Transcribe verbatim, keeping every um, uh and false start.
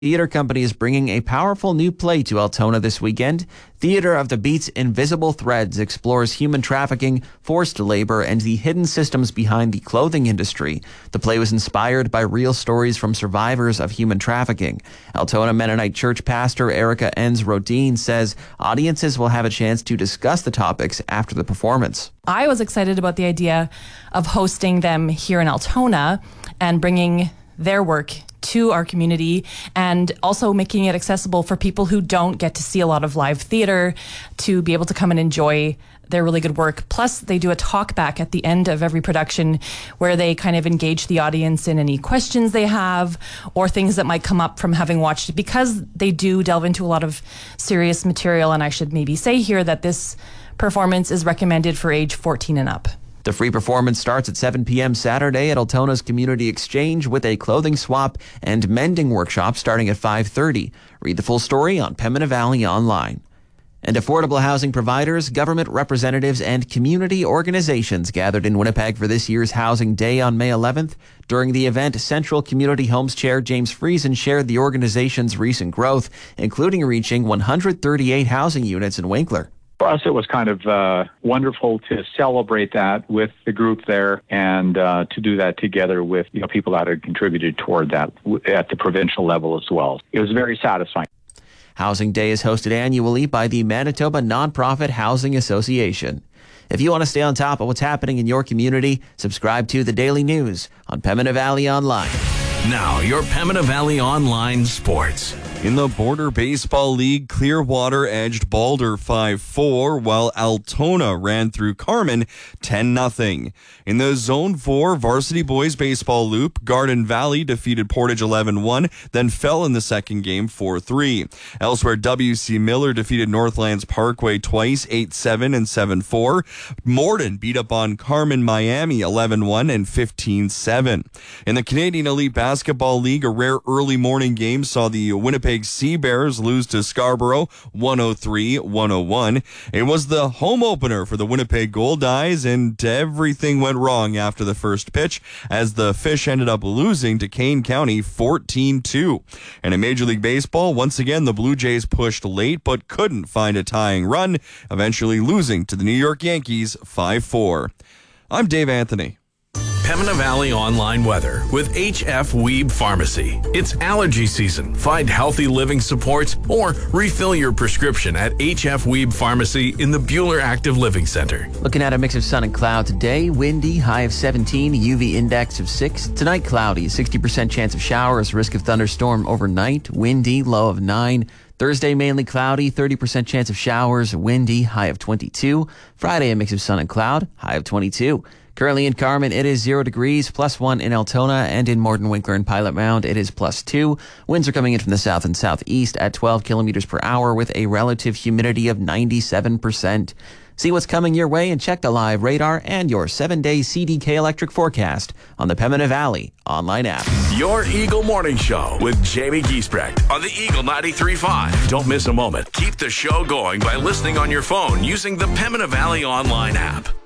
Theater company is bringing a powerful new play to Altona this weekend. Theater of the Beat's Invisible Threads explores human trafficking, forced labor, and the hidden systems behind the clothing industry. The play was inspired by real stories from survivors of human trafficking. Altona Mennonite Church pastor Erica Enns Rodin says audiences will have a chance to discuss the topics after the performance. I was excited about the idea of hosting them here in Altona and bringing their work to our community, and also making it accessible for people who don't get to see a lot of live theater to be able to come and enjoy their really good work. Plus, they do a talk back at the end of every production where they kind of engage the audience in any questions they have or things that might come up from having watched it, because they do delve into a lot of serious material. And I should maybe say here that this performance is recommended for age fourteen and up. The free performance starts at seven p.m. Saturday at Altona's Community Exchange with a clothing swap and mending workshop starting at five thirty. Read the full story on Pembina Valley Online. And affordable housing providers, government representatives, and community organizations gathered in Winnipeg for this year's Housing Day on May eleventh. During the event, Central Community Homes Chair James Friesen shared the organization's recent growth, including reaching one hundred thirty-eight housing units in Winkler. For us, it was kind of uh, wonderful to celebrate that with the group there, and uh, to do that together with you know people that had contributed toward that at the provincial level as well. It was very satisfying. Housing Day is hosted annually by the Manitoba Nonprofit Housing Association. If you want to stay on top of what's happening in your community, subscribe to the Daily News on Pembina Valley Online. Now, your Pembina Valley Online Sports. In the Border Baseball League, Clearwater edged Balder five four, while Altona ran through Carman ten nothing. In the Zone four Varsity Boys Baseball Loop, Garden Valley defeated Portage eleven one, then fell in the second game four three. Elsewhere, W C Miller defeated Northlands Parkway twice, eight seven and seven four. Morden beat up on Carman Miami eleven one and fifteen seven. In the Canadian Elite Basketball League, a rare early morning game saw the Winnipeg Sea Bears lose to Scarborough one oh three to one oh one. It was the home opener for the Winnipeg Gold Eyes, and everything went wrong after the first pitch as the Fish ended up losing to Kane County fourteen two. And in Major League Baseball, once again, the Blue Jays pushed late but couldn't find a tying run, eventually losing to the New York Yankees five four. I'm Dave Anthony. Pembina Valley Online weather with H F Weeb Pharmacy. It's allergy season. Find healthy living supports or refill your prescription at H F Weeb Pharmacy in the Buhler Active Living Center. Looking at a mix of sun and cloud today. Windy, high of seventeen, U V index of six. Tonight, cloudy, sixty percent chance of showers, risk of thunderstorm overnight. Windy, low of nine. Thursday, mainly cloudy, thirty percent chance of showers, windy, high of twenty-two. Friday, a mix of sun and cloud, high of twenty-two. Currently in Carman, it is zero degrees, plus one in Altona, and in Morden, Winkler, and Pilot Mound, it is plus two. Winds are coming in from the south and southeast at twelve kilometers per hour with a relative humidity of ninety-seven percent. See what's coming your way and check the live radar and your seven-day C D K electric forecast on the Pembina Valley Online app. Your Eagle Morning Show with Jamie Giesbrecht on the Eagle ninety-three point five. Don't miss a moment. Keep the show going by listening on your phone using the Pembina Valley Online app.